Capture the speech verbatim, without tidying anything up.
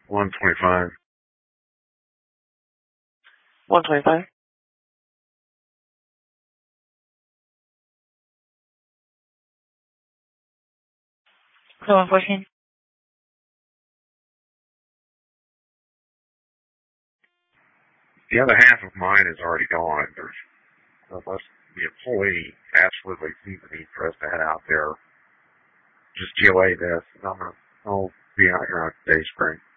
one twenty-five. one twenty-five. So one fourteen. The other half of mine is already gone. There's, unless the employee absolutely sees the need for us to head out there, just G O A this, and I'm gonna, I'll be out here on Day Spring.